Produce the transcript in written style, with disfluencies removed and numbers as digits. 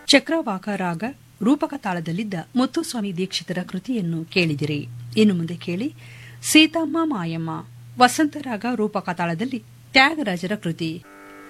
ಚಕ್ರವಾಕ ರಾಗ ರೂಪಕ ತಾಳದಲ್ಲಿದ್ದ ಮುತ್ತುಸ್ವಾಮಿ ದೀಕ್ಷಿತರ ಕೃತಿಯನ್ನು ಕೇಳಿದಿರಿ. ಇನ್ನು ಮುಂದೆ ಕೇಳಿ ಸೀತಮ್ಮ ಮಾಯಮ್ಮ ವಸಂತರಾಗ ರೂಪಕ ತಾಳದಲ್ಲಿ ತ್ಯಾಗರಾಜರ ಕೃತಿ.